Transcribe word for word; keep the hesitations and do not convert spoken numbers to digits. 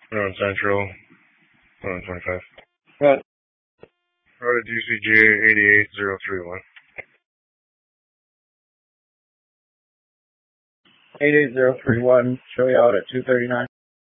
We're on Central. We're on twenty-five. What? Road to D C G eighty-eight zero three one. eight eight zero three one, show you out at two thirty-nine.